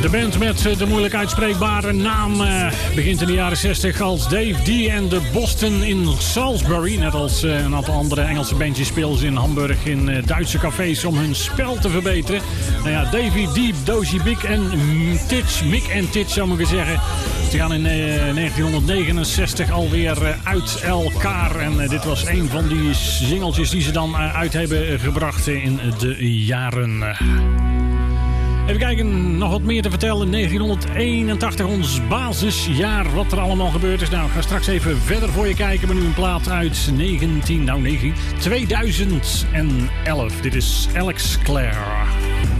De band met de moeilijk uitspreekbare naam begint in de jaren 60 als Dave D en de Boston in Salisbury. Net als een aantal andere Engelse bandjes spelen ze in Hamburg in Duitse cafés om hun spel te verbeteren. Nou ja, Davy D, Dozy Big en Mick en Titch zou ik zeggen. Ze gaan in 1969 alweer uit elkaar. En dit was een van die singeltjes die ze dan uit hebben gebracht in de jaren. Even kijken, nog wat meer te vertellen. 1981, ons basisjaar, wat er allemaal gebeurd is. Nou, ik ga straks even verder voor je kijken. Maar nu een plaat uit 2011. Dit is Alex Clare.